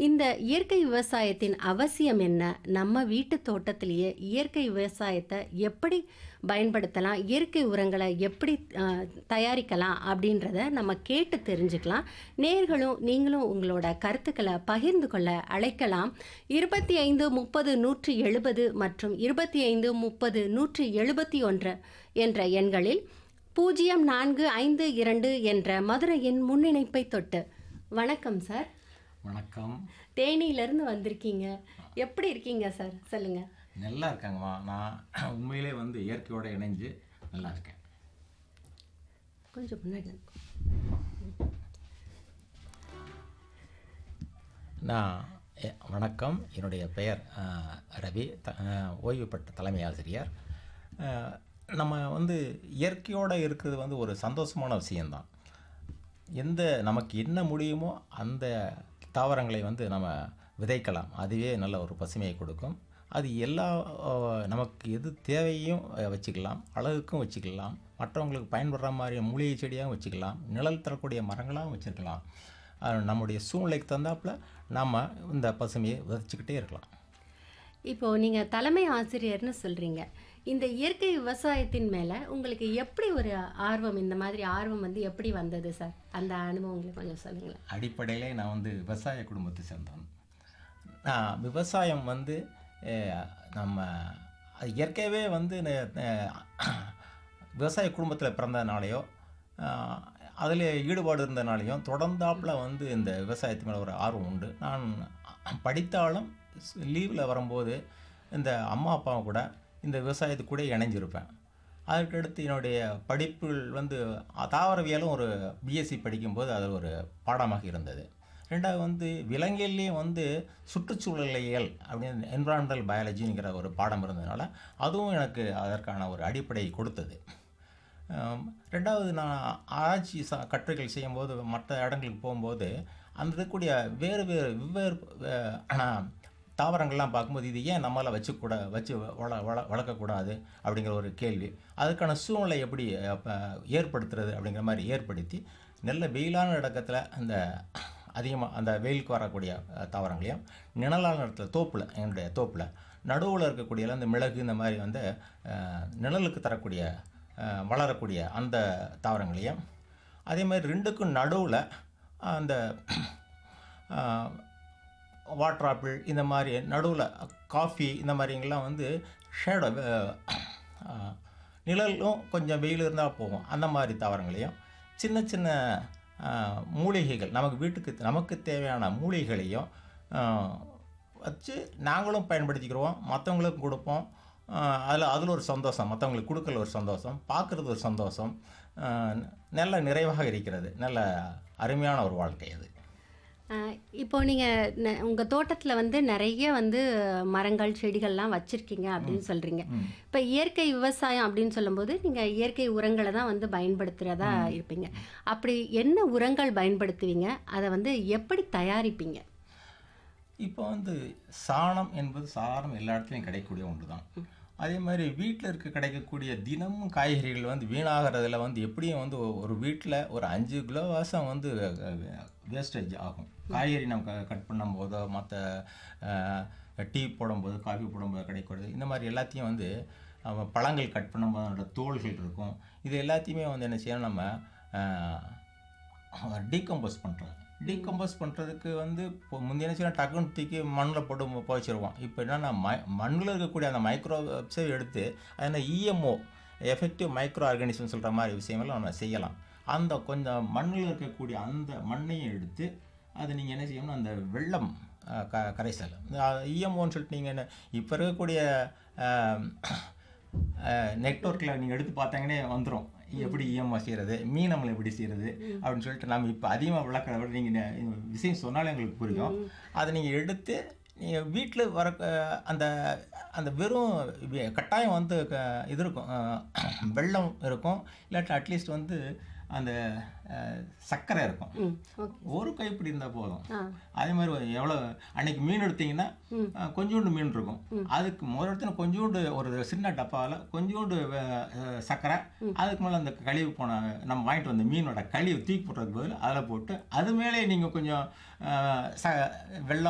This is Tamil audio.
இந்த இயற்கை விவசாயத்தின் அவசியம் என்ன? நம்ம வீட்டு தோட்டத்திலேயே இயற்கை விவசாயத்தை எப்படி பயன்படுத்தலாம்? இயற்கை உரங்களை எப்படி தயாரிக்கலாம்? அப்படின்றத நம்ம கேட்டு தெரிஞ்சுக்கலாம். நேயர்களும் நீங்களும் உங்களோட கருத்துக்களை பகிர்ந்து கொள்ள அழைக்கலாம். 25 30 170 மற்றும் 25 30 171 என்ற எண்களில் 0452 என்ற மதுரையின் முன்னிணைப்பை தொட்டு. வணக்கம் சார். வணக்கம். தேனியிலேருந்து வந்திருக்கீங்க. எப்படி இருக்கீங்க சார்? சொல்லுங்கள். நல்லா இருக்காங்கம்மா. நான் உண்மையிலே இயற்கையோடு இணைஞ்சு நல்லா இருக்கேன். கொஞ்சம் முன்னாடி வணக்கம். என்னுடைய பெயர் ரவி, ஓய்வு பெற்ற தலைமை ஆசிரியர். நம்ம இயற்கையோடு இருக்கிறது ஒரு சந்தோஷமான விஷயந்தான். நமக்கு என்ன முடியுமோ அந்த தாவரங்களை நம்ம விதைக்கலாம். அதுவே நல்ல ஒரு பசுமையை கொடுக்கும். அது எல்லா நமக்கு எது தேவையும் வச்சுக்கலாம், அழகுக்கும் வச்சுக்கலாம், மற்றவங்களுக்கு பயன்படுற மாதிரி மூலிகை செடியாகவும் வச்சுக்கலாம், நிழல் தரக்கூடிய மரங்களாகவும் வச்சுருக்கலாம். நம்முடைய சூழ்நிலைக்கு தந்தாப்புல நம்ம இந்த பசுமையை விதைச்சிக்கிட்டே இருக்கலாம். இப்போது நீங்கள் தலைமை ஆசிரியர்னு சொல்கிறீங்க. இந்த இயற்கை விவசாயத்தின் மேலே உங்களுக்கு எப்படி ஒரு ஆர்வம், இந்த மாதிரி ஆர்வம் எப்படி வந்தது சார்? அந்த அனுபவங்களை கொஞ்சம் சொல்லுங்களேன். அடிப்படையிலே நான் விவசாய குடும்பத்தை சேர்ந்தவன். விவசாயம் நம்ம இயற்கையாகவே விவசாய குடும்பத்தில் பிறந்ததுனாலையோ அதில் ஈடுபாடு இருந்தனாலையும் தொடர்ந்தாப்பில் இந்த விவசாயத்து மேலே ஒரு ஆர்வம் உண்டு. நான் படித்தாலும் லீவில் வரும்போது இந்த அம்மா அப்பாவும் கூட இந்த விவசாயத்துக்கு கூட இணைஞ்சிருப்பேன். அதுக்கடுத்து என்னுடைய படிப்புகள் தாவரவியலும் ஒரு பிஎஸ்சி படிக்கும்போது அது ஒரு பாடமாக இருந்தது. ரெண்டாவது விலங்கியல்லையும் சுற்றுச்சூழலியல் அப்படின்னு என்விரான்மெண்டல் பயாலஜிங்கிற ஒரு பாடம் இருந்ததுனால அதுவும் எனக்கு அதற்கான ஒரு அடிப்படை கொடுத்தது. ரெண்டாவது நான் ஆராய்ச்சி கட்டுரைகள் செய்யும்போது மற்ற இடங்களுக்கு போகும்போது அந்த இருக்கக்கூடிய வெவ்வேறு தாவரங்கள்லாம் பார்க்கும்போது இது ஏன் நம்மளால் வச்சு வளர்க்கக்கூடாது அப்படிங்கிற ஒரு கேள்வி. அதுக்கான சூழ்நிலை எப்படி ஏற்படுத்துறது அப்படிங்கிற மாதிரி ஏற்படுத்தி நல்ல வெயிலான இடத்துல அந்த அதிகமாக அந்த வெயிலுக்கு வரக்கூடிய தாவரங்களையும், நிழலான இடத்துல தோப்பில், என்னுடைய தோப்பில் நடுவில் இருக்கக்கூடிய அந்த மிளகு இந்த மாதிரி நிழலுக்கு தரக்கூடிய வளரக்கூடிய அந்த தாவரங்களையும், அதே மாதிரி ரெண்டுக்கும் நடுவில் அந்த வாட்டர் ஆப்பிள் இந்த மாதிரி நடுவில் காஃபி இந்த மாதிரிங்கெல்லாம் ஷேடோ நிழலும் கொஞ்சம் வெயில் இருந்தால் போகும். அந்த மாதிரி தாவரங்களையும் சின்ன சின்ன மூலிகைகள் நமக்கு தேவையான மூலிகைகளையும் வச்சு நாங்களும் பயன்படுத்திக்கிறோம், மற்றவங்களுக்கும் கொடுப்போம். அதில் ஒரு சந்தோஷம், மற்றவங்களுக்கு கொடுக்கல ஒரு சந்தோஷம், பார்க்குறது ஒரு சந்தோஷம், நல்ல நிறைவாக இருக்கிறது. நல்ல அருமையான ஒரு வாழ்க்கை அது. இப்போது நீங்கள் உங்கள் தோட்டத்தில் நிறைய மரங்கள் செடிகள்லாம் வச்சுருக்கீங்க அப்படின்னு சொல்கிறீங்க. இப்போ இயற்கை விவசாயம் அப்படின்னு சொல்லும்போது நீங்கள் இயற்கை உரங்களை தான் பயன்படுத்துகிறதா இருப்பீங்க. அப்படி என்ன உரங்கள் பயன்படுத்துவீங்க? அதை எப்படி தயாரிப்பீங்க? இப்போ சாணம் என்பது சாதாரண எல்லா இடத்துலையும் கிடைக்கக்கூடிய ஒன்று தான். அதே மாதிரி வீட்டில் கிடைக்கக்கூடிய தினமும் காய்கறிகள் வீணாகிறதுல எப்படியும் ஒரு வீட்டில் ஒரு 5 கிலோ வாசம் வேஸ்டேஜ் ஆகும். காய்கறி நம்ம கட் பண்ணும்போதோ மற்ற டீ போடும்போது காஃபி போடும்போது கிடைக்கிறது இந்த மாதிரி எல்லாத்தையும் பழங்கள் கட் பண்ணும்போது அதோட தோள்கள் இருக்கும். இது எல்லாத்தையுமே என்ன செய்யணும், நம்ம டீகம்போஸ் பண்ணுறதுக்கு இப்போ முந்தைய செய்யணும் டக்குன்னு தூக்கி மண்ணில் போட்டு புதைச்சிருவோம். இப்போ என்னென்னா மண்ணில் இருக்கக்கூடிய அந்த மைக்ரோப்ஸை எடுத்து அதில் இஎம்ஓ எஃபெக்டிவ் மைக்ரோ ஆர்கானிசம் சொல்கிற மாதிரி விஷயங்கள்லாம் நம்ம செய்யலாம். அந்த கொஞ்சம் மண்ணில் இருக்கக்கூடிய அந்த மண்ணையும் எடுத்து அதை நீங்கள் என்ன செய்யணும், அந்த வெள்ளம் கரைசல் இஎம்ஓன்னு சொல்லிட்டு நீங்கள் என்ன இப்போ இருக்கக்கூடிய நெட்வொர்க்கில் நீங்கள் எடுத்து பார்த்தாங்கன்னே வந்துடும் எப்படி இஎம்ஓ செய்கிறது, மீனம்ல எப்படி செய்கிறது அப்படின்னு சொல்லிட்டு. நம்ம இப்போ அதிகமாக விளக்கிறத விட நீங்கள் விஷயம் சொன்னாலே எங்களுக்கு புரியும். அதை நீங்கள் எடுத்து நீங்கள் வீட்டில் வர அந்த அந்த வெறும் கட்டாயம் இது இருக்கும், வெள்ளம் இருக்கும், இல்லாட்டி அட்லீஸ்ட் அந்த சர்க்கரை இருக்கும், ஒரு கைப்பிடி இருந்தால் போதும். அதே மாதிரி எவ்வளோ அன்னைக்கு மீன் எடுத்தீங்கன்னா கொஞ்சோண்டு மீன் இருக்கும், அதுக்கு முதல்ல கொஞ்சோண்டு ஒரு சின்ன டப்பாவில் கொஞ்சோண்டு சர்க்கரை, அதுக்கு மேலே அந்த கழிவு போன நம்ம வாங்கிட்டு வந்த மீனோட கழிவு தூக்கி போடுறதுக்கு பதில் அதில் போட்டு அது மேலே நீங்கள் கொஞ்சம் வெள்ளம்